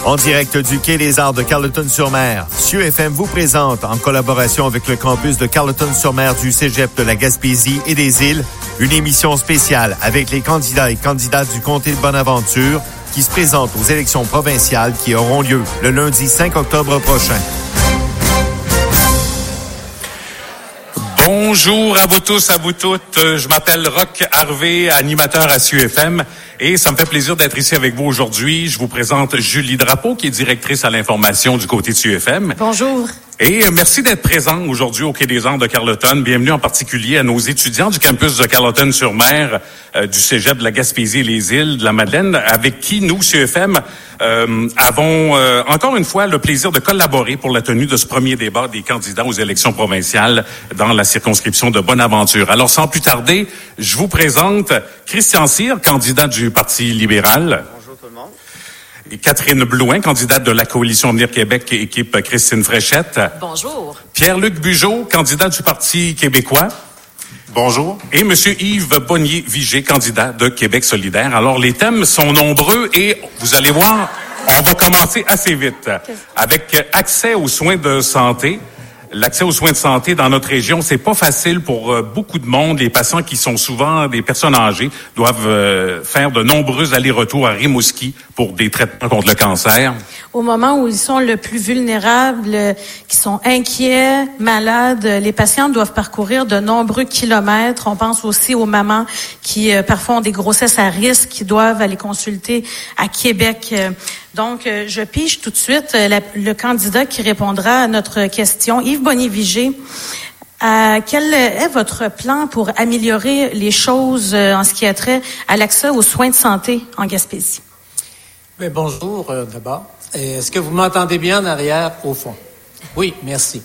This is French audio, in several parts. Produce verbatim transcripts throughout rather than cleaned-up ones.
En direct du Quai des Arts de Carleton-sur-Mer, C U F M vous présente, en collaboration avec le campus de Carleton-sur-Mer du Cégep de la Gaspésie et des Îles, une émission spéciale avec les candidats et candidates du comté de Bonaventure qui se présentent aux élections provinciales qui auront lieu le lundi cinq octobre prochain. Bonjour à vous tous, à vous toutes. Je m'appelle Roch Harvey, animateur à C U F M, et ça me fait plaisir d'être ici avec vous aujourd'hui. Je vous présente Julie Drapeau, qui est directrice à l'information du côté de C U F M. Bonjour. Et merci d'être présent aujourd'hui au Quai des Arts de Carleton. Bienvenue en particulier à nos étudiants du campus de Carleton-sur-Mer, euh, du Cégep de la Gaspésie et les Îles de la Madeleine, avec qui nous, C U F M, euh, avons euh, encore une fois le plaisir de collaborer pour la tenue de ce premier débat des candidats aux élections provinciales dans la circonscription de Bonaventure. Alors, sans plus tarder, je vous présente Christian Cyr, candidat du Parti libéral. Bonjour tout le monde. Et Catherine Blouin, candidate de la Coalition Avenir Québec, équipe Christine Fréchette. Bonjour. Pierre-Luc Bugeaud, candidat du Parti québécois. Bonjour. Et M. Yves Bonnier-Vigé, candidat de Québec solidaire. Alors, les thèmes sont nombreux et vous allez voir, on va commencer assez vite avec accès aux soins de santé. L'accès aux soins de santé dans notre région, c'est pas facile pour euh, beaucoup de monde. Les patients qui sont souvent des personnes âgées doivent euh, faire de nombreux allers-retours à Rimouski pour des traitements contre le cancer. Au moment où ils sont le plus vulnérables, qui sont inquiets, malades, les patients doivent parcourir de nombreux kilomètres. On pense aussi aux mamans qui euh, parfois ont des grossesses à risque, qui doivent aller consulter à Québec. Donc, euh, je pige tout de suite euh, la, le candidat qui répondra à notre question. Yves Bonnier-Vigé, euh, quel est votre plan pour améliorer les choses euh, en ce qui a trait à l'accès aux soins de santé en Gaspésie? Bien, bonjour euh, d'abord. Est-ce que vous m'entendez bien en arrière, au fond? Oui, merci.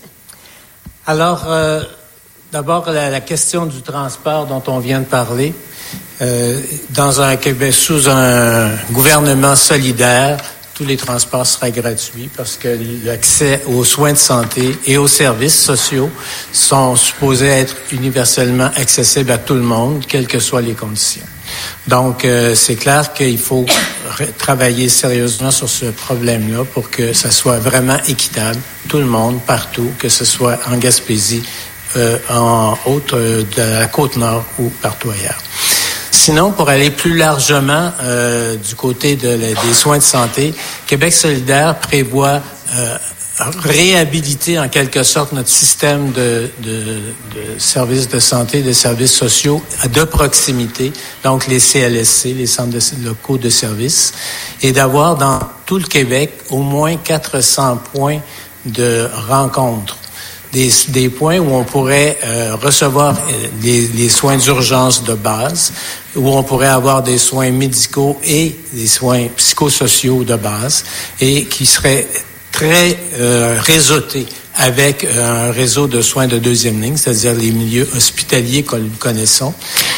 Alors, euh, d'abord, la, la question du transport dont on vient de parler. Euh, dans un Québec, sous un gouvernement solidaire, tous les transports seraient gratuits parce que l'accès aux soins de santé et aux services sociaux sont supposés être universellement accessibles à tout le monde, quelles que soient les conditions. Donc, euh, c'est clair qu'il faut travailler sérieusement sur ce problème-là pour que ça soit vraiment équitable, tout le monde, partout, que ce soit en Gaspésie, euh, en haute euh, de la Côte-Nord ou partout ailleurs. Sinon, pour aller plus largement euh, du côté de la, des soins de santé, Québec solidaire prévoit euh, réhabiliter en quelque sorte notre système de, de, de services de santé, de services sociaux de proximité, donc les C L S C, les centres de, locaux de services, et d'avoir dans tout le Québec au moins quatre cents points de rencontres. Des, des points où on pourrait euh, recevoir les, les soins d'urgence de base, où on pourrait avoir des soins médicaux et des soins psychosociaux de base, et qui seraient très euh, réseautés avec un réseau de soins de deuxième ligne, c'est-à-dire les milieux hospitaliers que nous connaissons,